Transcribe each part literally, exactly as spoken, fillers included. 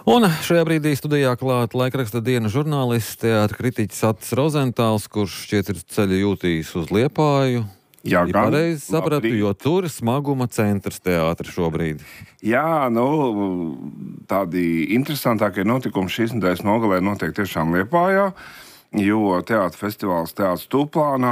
Un šajā brīdī studijā klāt laikraksta Diena žurnālists, teātra kritiķis Atis Rozentāls, kurš šķiet ir ceļu jūtījis uz Liepāju. Jā, ja pareizi sapratu, jo tur ir smaguma centrs teātra šobrīd. Jā, nu, tādi interesantākie notikumi šīs nedēļas nogalē notiek tiešām Liepājā, jo teātra festivāls Teātris Tūplānā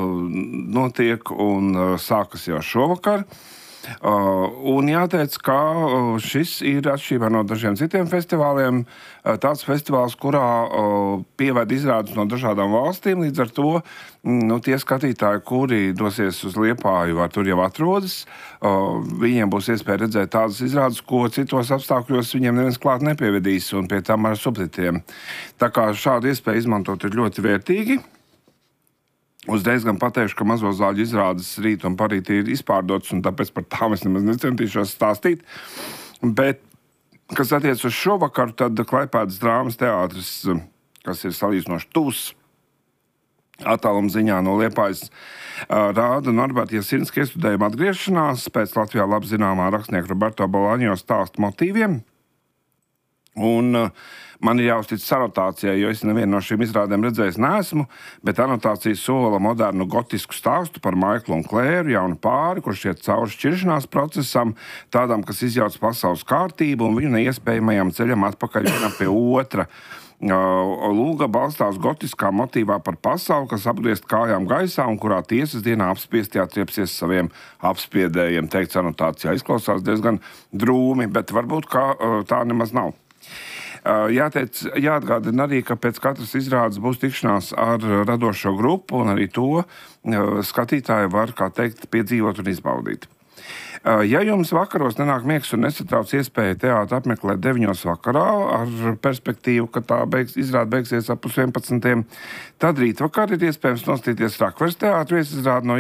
notiek un sākas jau šovakar. Uh, un jāteic, ka šis ir atšķirībā no dažiem citiem festivāliem tāds festivāls, kurā uh, pieved izrādes no dažādām valstīm. Līdz ar to nu, tie skatītāji, kuri dosies uz Liepāju, vai tur jau atrodas, uh, viņiem būs iespēja redzēt tādas izrādes, ko citos apstākļos viņiem neviens klāt nepievedīs, un pie tam ar subtitriem. Tā kā šādu iespēju izmantot ir ļoti vērtīgi. Uzreiz gan pateikšu, ka mazo zāļu izrādes rīt un parīt ir izpārdotas, un tāpēc par tām es nemaz necentīšos stāstīt. Bet, kas attiec uz šovakaru, tad Klaipēdas drāmas teātris, kas ir salīdzinoši tuvs attāluma ziņā no Liepājas, rāda Norberta Jasinska iestudējuma atgriešanās pēc Latvijā labi zināmā rakstnieka Roberto Bolaņo stāstu motīviem. Un man ir jāuztic anotācijai, jo es nevienu no šīm izrādēm redzējis neesmu, bet anotācija sola modernu gotisku stāstu par Maiklu un Klēru, jaunu pāri, kurš iet cauri šķiršanās procesam, tādam, kas izjauc pasaules kārtību un viņu neiespējamajam ceļam atpakaļ viena pie otra. Lūga balstās gotiskā motīvā par pasauli, kas apgriezt kājām gaisā un kurā tiesas dienā apspiesti atriepsies saviem apspiedējiem. Teikts anotācijā izklausās diezgan drūmi, bet varbūt kā tā nemaz nav. Jāteic, jāatgādina arī, ka pēc katras izrādes būs tikšanās ar radošo grupu, un arī to skatītāji var, kā teikt, piedzīvot un izbaudīt. Ja jums vakaros nenāk miegs un nesatrauc iespēja teātri apmeklēt deviņos vakarā ar perspektīvu, ka tā beigs, izrāde beigsies ap pus vienpadsmitiem, tad rītvakar ir iespējams nostīties Rakveres teātra viesizrādi no